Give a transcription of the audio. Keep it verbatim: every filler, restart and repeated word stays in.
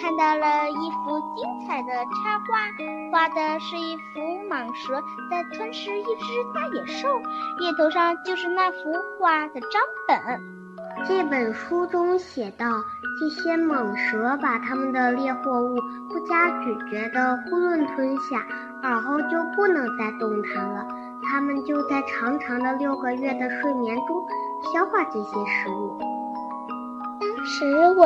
看到了一幅精彩的插画，画的是一幅蟒蛇在吞噬一只大野兽，页头上就是那幅画的章本。 这本书中写道，这些蟒蛇把它们的猎获物不加咀嚼地囫囵吞下，而后就不能再动弹了。它们就在长长的六个月的睡眠中消化这些食物。 当时我